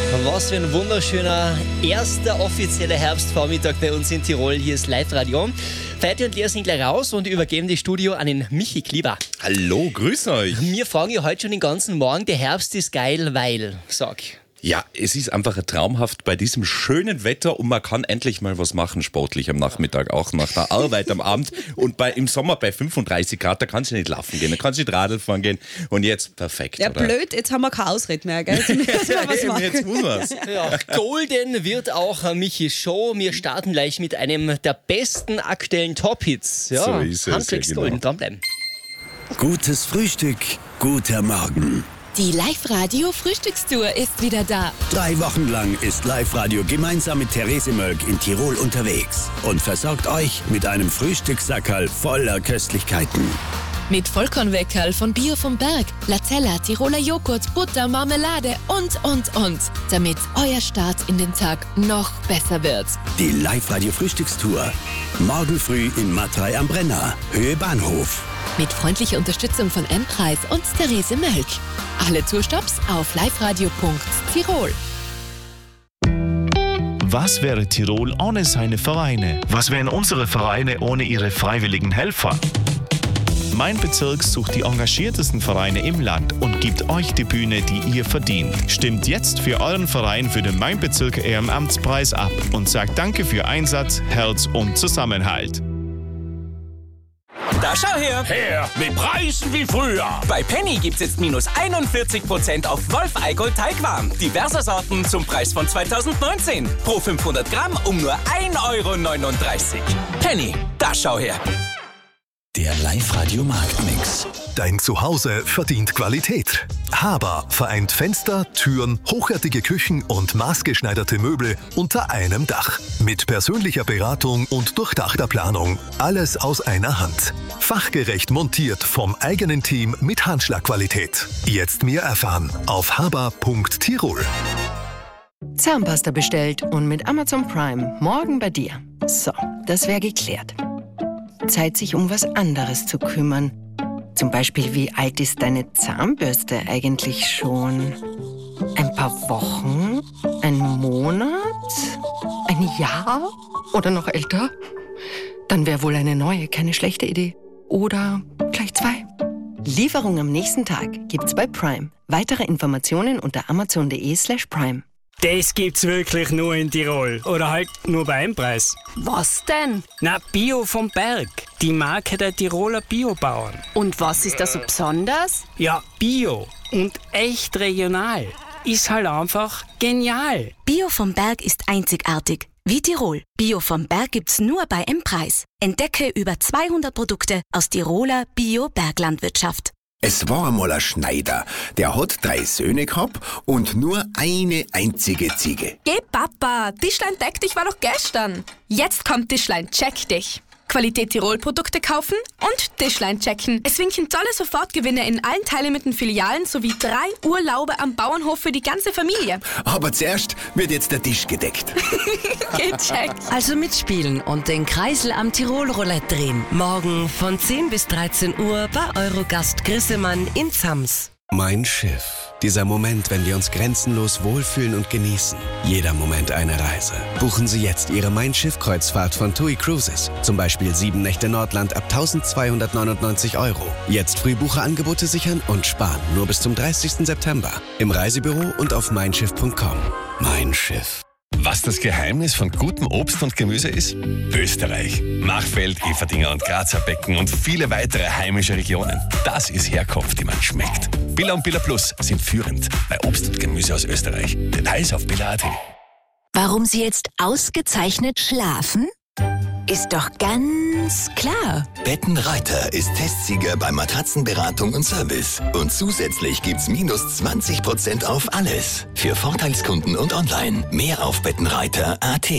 Was für ein wunderschöner erster offizieller Herbstvormittag bei uns in Tirol. Hier ist Live-Radio. Feiti und Lea sind gleich raus und übergeben das Studio an den Michi Klieber. Hallo, grüß euch. Wir fragen ja heute schon den ganzen Morgen, der Herbst ist geil, weil, sag. Ja, es ist einfach traumhaft bei diesem schönen Wetter und man kann endlich mal was machen sportlich am Nachmittag, auch nach der Arbeit am Abend. Und im Sommer bei 35 Grad, da kannst du nicht laufen gehen, da kannst du nicht Radl fahren gehen und jetzt perfekt, Ja, oder? blöd, jetzt haben wir keine Ausrede mehr, gell? Jetzt müssen wir was machen. Jetzt muss man's. Ja, golden wird auch Michis Show. Wir starten gleich mit einem der besten aktuellen Top-Hits. Ja, So ist es, Handklicks ja, genau. golden, dranbleiben. Gutes Frühstück, guter Morgen. Die Live-Radio-Frühstückstour ist wieder da. 3 Wochen lang ist Live-Radio gemeinsam mit Therese Mölk in Tirol unterwegs und versorgt euch mit einem Frühstückssackerl voller Köstlichkeiten. Mit Vollkornweckerl von Bio vom Berg, Lazella, Tiroler Joghurt, Butter, Marmelade und. Damit euer Start in den Tag noch besser wird. Die Live-Radio-Frühstückstour. Morgen früh in Matrei am Brenner, Höhe Bahnhof. Mit freundlicher Unterstützung von M-Preis und Therese Mölk. Alle Tourstops auf liveradio.tirol. Was wäre Tirol ohne seine Vereine? Was wären unsere Vereine ohne ihre freiwilligen Helfer? Mein Bezirk sucht die engagiertesten Vereine im Land und gibt euch die Bühne, die ihr verdient. Stimmt jetzt für euren Verein für den Mein Bezirk Ehrenamtspreis ab und sagt Danke für Einsatz, Herz und Zusammenhalt. Da schau her! Her, mit Preisen wie früher. Bei Penny gibt's jetzt minus 41% auf Wolf-Eigold Teigwaren. Diverser Sorten zum Preis von 2019. Pro 500 Gramm um nur 1,39 €. Penny, da schau her! Der Live-Radio Marktmix. Dein Zuhause verdient Qualität. Haber vereint Fenster, Türen, hochwertige Küchen und maßgeschneiderte Möbel unter einem Dach. Mit persönlicher Beratung und durchdachter Planung. Alles aus einer Hand. Fachgerecht montiert vom eigenen Team mit Handschlagqualität. Jetzt mehr erfahren auf haber.tirol. Zahnpasta bestellt und mit Amazon Prime morgen bei dir. So, das wäre geklärt. Zeit, sich um was anderes zu kümmern. Zum Beispiel, wie alt ist deine Zahnbürste eigentlich schon? Ein paar Wochen? Ein Monat? Ein Jahr? Oder noch älter? Dann wäre wohl eine neue keine schlechte Idee. Oder gleich 2. Lieferung am nächsten Tag gibt's bei Prime. Weitere Informationen unter amazon.de/prime. Das gibt's wirklich nur in Tirol. Oder halt nur bei M-Preis. Was denn? Na, Bio vom Berg. Die Marke der Tiroler Biobauern. Und was ist da so besonders? Ja, Bio. Und echt regional. Ist halt einfach genial. Bio vom Berg ist einzigartig. Wie Tirol. Bio vom Berg gibt's nur bei M-Preis. Entdecke über 200 Produkte aus Tiroler Bio-Berglandwirtschaft. Es war einmal ein Schneider, der hat 3 Söhne gehabt und nur eine einzige Ziege. Geh Papa, Tischlein deck dich war doch gestern. Jetzt kommt Tischlein check dich. Qualität Tirol-Produkte kaufen und Tischlein checken. Es winken tolle Sofortgewinne in allen Teilmitten Filialen sowie 3 Urlaube am Bauernhof für die ganze Familie. Aber zuerst wird jetzt der Tisch gedeckt. Gecheckt. Also mitspielen und den Kreisel am Tirol-Roulette drehen. Morgen von 10 bis 13 Uhr bei Eurogast Grissemann in Zams. Mein Schiff. Dieser Moment, wenn wir uns grenzenlos wohlfühlen und genießen. Jeder Moment eine Reise. Buchen Sie jetzt Ihre Mein Schiff-Kreuzfahrt von TUI Cruises. Zum Beispiel 7 Nächte Nordland ab 1.299 €. Jetzt Frühbucherangebote sichern und sparen. Nur bis zum 30. September. Im Reisebüro und auf meinschiff.com. Mein Schiff. Was das Geheimnis von gutem Obst und Gemüse ist? Österreich. Machfeld, Everdinger und Grazer Becken und viele weitere heimische Regionen. Das ist Herkunft, die man schmeckt. Billa und Billa Plus sind führend bei Obst und Gemüse aus Österreich. Details auf billa.at. Warum Sie jetzt ausgezeichnet schlafen? Ist doch ganz klar. Bettenreiter ist Testsieger bei Matratzenberatung und Service. Und zusätzlich gibt's minus 20% auf alles. Für Vorteilskunden und online. Mehr auf bettenreiter.at.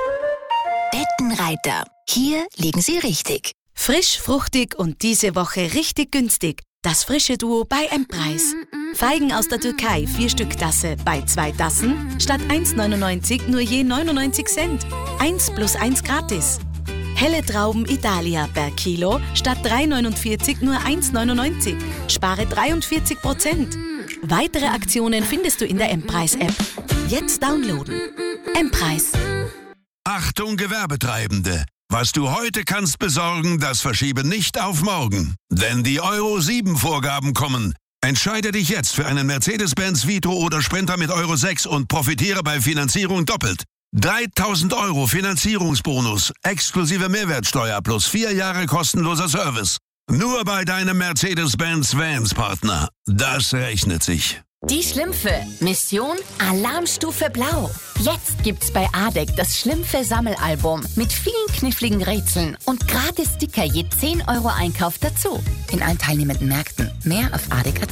Bettenreiter. Hier liegen Sie richtig. Frisch, fruchtig und diese Woche richtig günstig. Das frische Duo bei M-Preis. Feigen aus der Türkei, 4 Stück Tasse bei 2 Tassen statt 1,99 nur je 99 Cent. 1 plus 1 gratis. Helle Trauben Italia per Kilo statt 3,49 nur 1,99. Spare 43%. Weitere Aktionen findest du in der M-Preis-App. Jetzt downloaden. M-Preis. Achtung Gewerbetreibende! Was du heute kannst besorgen, das verschiebe nicht auf morgen. Denn die Euro 7 Vorgaben kommen. Entscheide dich jetzt für einen Mercedes-Benz Vito oder Sprinter mit Euro 6 und profitiere bei Finanzierung doppelt. 3.000 € Finanzierungsbonus, exklusive Mehrwertsteuer plus 4 Jahre kostenloser Service. Nur bei deinem Mercedes-Benz Vans-Partner. Das rechnet sich. Die Schlümpfe. Mission Alarmstufe Blau. Jetzt gibt's bei ADEC das Schlümpfe-Sammelalbum mit vielen kniffligen Rätseln und gratis Sticker je 10 € Einkauf dazu. In allen teilnehmenden Märkten. Mehr auf adec.at.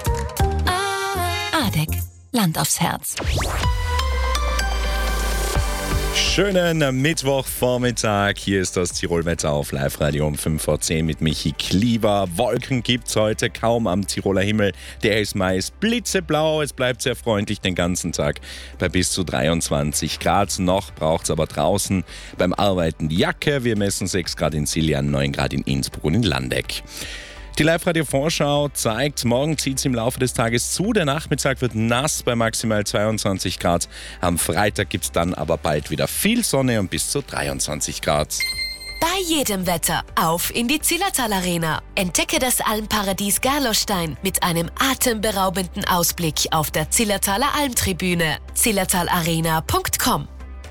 ADEC. Land aufs Herz. Schönen Mittwochvormittag. Hier ist das Tirolwetter auf Live-Radio um 5:10 mit Michi Klieber. Wolken gibt's heute kaum am Tiroler Himmel. Der ist meist blitzeblau. Es bleibt sehr freundlich den ganzen Tag bei bis zu 23 Grad. Noch braucht's aber draußen beim Arbeiten die Jacke. Wir messen 6 Grad in Siljan, 9 Grad in Innsbruck und in Landeck. Die Live-Radio-Vorschau zeigt, morgen zieht es im Laufe des Tages zu. Der Nachmittag wird nass bei maximal 22 Grad. Am Freitag gibt es dann aber bald wieder viel Sonne und bis zu 23 Grad. Bei jedem Wetter auf in die Zillertal Arena. Entdecke das Almparadies Gerlostein mit einem atemberaubenden Ausblick auf der Zillertaler Almtribüne. zillertalarena.com.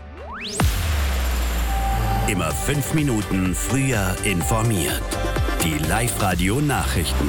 Immer 5 Minuten früher informiert. Die Live-Radio-Nachrichten.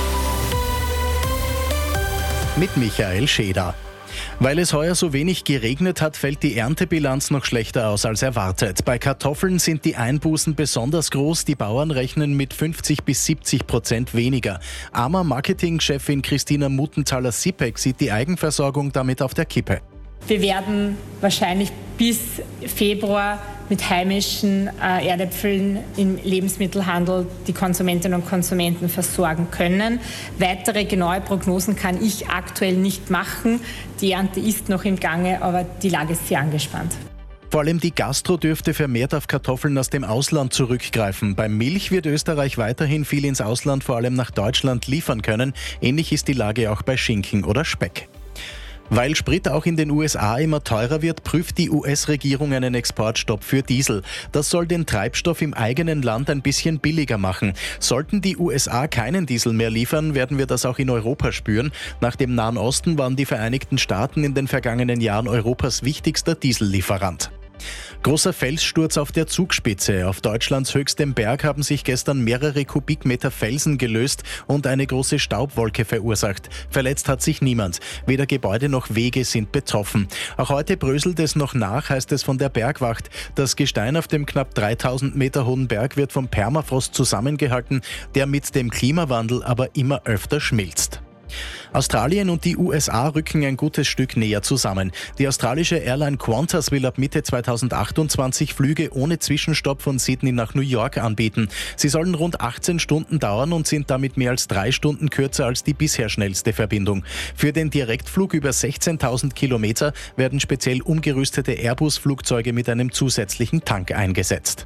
Mit Michael Scheder. Weil es heuer so wenig geregnet hat, fällt die Erntebilanz noch schlechter aus als erwartet. Bei Kartoffeln sind die Einbußen besonders groß. Die Bauern rechnen mit 50-70% weniger. AMA-Marketing-Chefin Christina Muttenthaler-Sipek sieht die Eigenversorgung damit auf der Kippe. Wir werden wahrscheinlich bis Februar mit heimischen Erdäpfeln im Lebensmittelhandel die Konsumentinnen und Konsumenten versorgen können. Weitere genaue Prognosen kann ich aktuell nicht machen. Die Ernte ist noch im Gange, aber die Lage ist sehr angespannt. Vor allem die Gastro dürfte vermehrt auf Kartoffeln aus dem Ausland zurückgreifen. Beim Milch wird Österreich weiterhin viel ins Ausland, vor allem nach Deutschland, liefern können. Ähnlich ist die Lage auch bei Schinken oder Speck. Weil Sprit auch in den USA immer teurer wird, prüft die US-Regierung einen Exportstopp für Diesel. Das soll den Treibstoff im eigenen Land ein bisschen billiger machen. Sollten die USA keinen Diesel mehr liefern, werden wir das auch in Europa spüren. Nach dem Nahen Osten waren die Vereinigten Staaten in den vergangenen Jahren Europas wichtigster Diesellieferant. Großer Felssturz auf der Zugspitze. Auf Deutschlands höchstem Berg haben sich gestern mehrere Kubikmeter Felsen gelöst und eine große Staubwolke verursacht. Verletzt hat sich niemand. Weder Gebäude noch Wege sind betroffen. Auch heute bröselt es noch nach, heißt es von der Bergwacht. Das Gestein auf dem knapp 3000 Meter hohen Berg wird vom Permafrost zusammengehalten, der mit dem Klimawandel aber immer öfter schmilzt. Australien und die USA rücken ein gutes Stück näher zusammen. Die australische Airline Qantas will ab Mitte 2028 Flüge ohne Zwischenstopp von Sydney nach New York anbieten. Sie sollen rund 18 Stunden dauern und sind damit mehr als 3 Stunden kürzer als die bisher schnellste Verbindung. Für den Direktflug über 16.000 Kilometer werden speziell umgerüstete Airbus-Flugzeuge mit einem zusätzlichen Tank eingesetzt.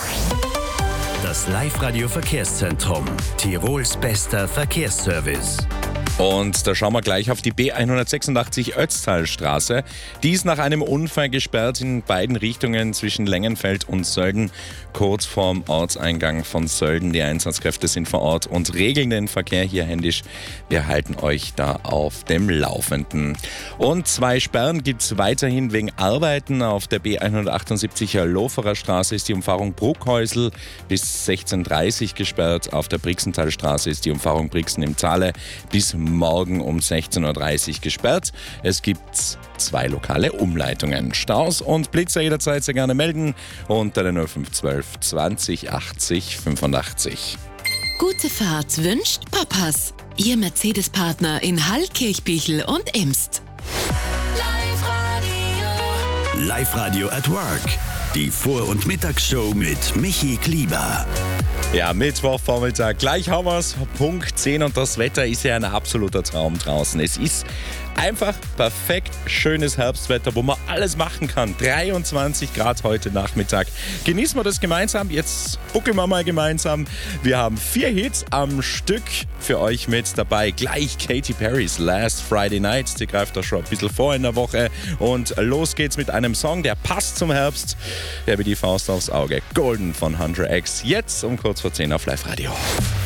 Das Live-Radio-Verkehrszentrum. Tirols bester Verkehrsservice. Und da schauen wir gleich auf die B186 Ötztalstraße. Die ist nach einem Unfall gesperrt in beiden Richtungen zwischen Lengenfeld und Sölden, kurz vorm Ortseingang von Sölden. Die Einsatzkräfte sind vor Ort und regeln den Verkehr hier händisch. Wir halten euch da auf dem Laufenden. Und 2 Sperren gibt es weiterhin wegen Arbeiten. Auf der B178er Loferer Straße ist die Umfahrung Bruckhäusl bis 16:30 Uhr gesperrt. Auf der Brixenthalstraße ist die Umfahrung Brixen im Zale bis morgen um 16:30 Uhr gesperrt. Es gibt 2 lokale Umleitungen. Staus und Blitzer jederzeit sehr gerne melden unter der 0512 20 80 85. Gute Fahrt wünscht Papas. Ihr Mercedes-Partner in Hall, Kirchbichel und Imst. Live-Radio at Work. Die Vor- und Mittagsshow mit Michi Klieber. Ja, Mittwochvormittag, gleich haben wir es, Punkt 10 und das Wetter ist ja ein absoluter Traum draußen. Es ist Einfach perfekt schönes Herbstwetter, wo man alles machen kann. 23 Grad heute Nachmittag. Genießen wir das gemeinsam. Jetzt buckeln wir mal gemeinsam. Wir haben 4 Hits am Stück für euch mit dabei. Gleich Katy Perrys Last Friday Night. Die greift da schon ein bisschen vor in der Woche. Und los geht's mit einem Song, der passt zum Herbst. Der wie die Faust aufs Auge. Golden von 100X. Jetzt um kurz vor 10 auf Live Radio.